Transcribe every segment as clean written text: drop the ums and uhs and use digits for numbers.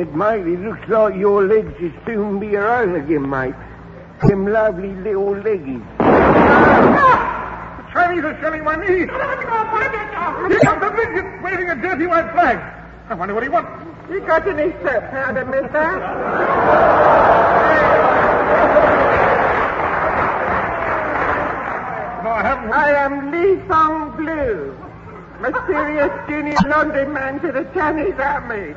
it, mate. It looks like your legs will soon be your own again, mate. Them lovely little leggies. The Chinese are shelling my knees. Here comes the midget waving a dirty white flag. I wonder what he wants. You got any soap powder, mister? No, I haven't. I am Li Song Blue, mysterious junior laundry man to the Chinese army.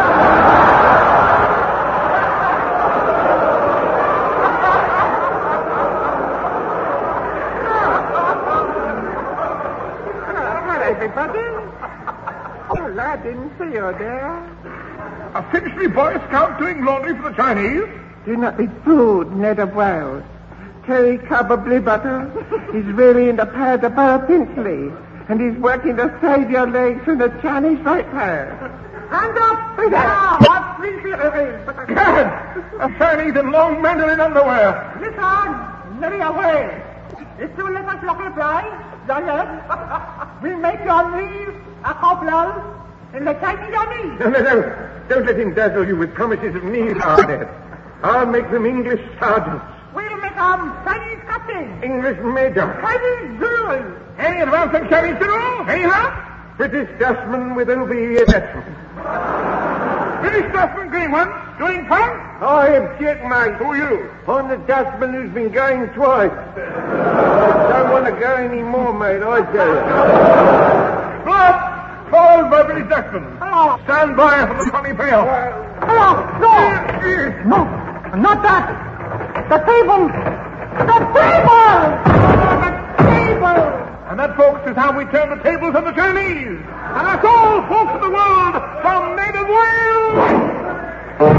Hello, everybody. Well, I didn't see you there. A Finchley Boy Scout doing laundry for the Chinese? Do not be fooled, Ned of Wales. Terry Cobber Butter is really in the pad of Borough Finchley, and he's working to save your legs from the Chinese vampire. Hand up! What Finchley is? A Chinese in long mandolin underwear. Listen, let me away. As soon as I lock reply, we make your knees a couple in the Chinese army. No. Don't let him dazzle you with promises of knees, Arnett. I'll make them English sergeants. We'll make them Chinese captains. English major. Chinese generals. Any advancing Chinese general? Any help? British dustman with OBE attachment. British dustman, green one, doing fun? I object, mate. Who are you? I'm the dustman who's been going twice. I don't want to go any more, mate, I tell you. Blood! Followed by British dustman. Hello. Stand by for the Tommy Pail. Hello. No, not that. The table. The table. The table. And that, folks, is how we turn the tables on the Chinese. And that's all